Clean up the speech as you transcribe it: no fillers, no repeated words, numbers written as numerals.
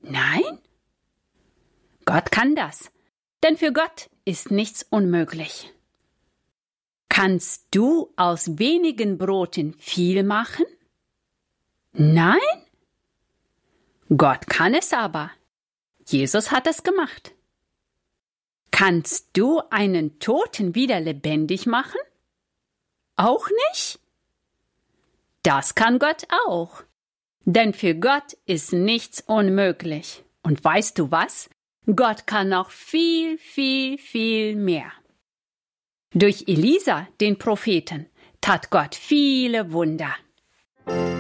Nein? Gott kann das, denn für Gott ist nichts unmöglich. Kannst du aus wenigen Broten viel machen? Nein? Gott kann es aber. Jesus hat es gemacht. Kannst du einen Toten wieder lebendig machen? Auch nicht? Das kann Gott auch. Denn für Gott ist nichts unmöglich. Und weißt du was? Gott kann noch viel, viel, viel mehr. Durch Elisa, den Propheten, tat Gott viele Wunder.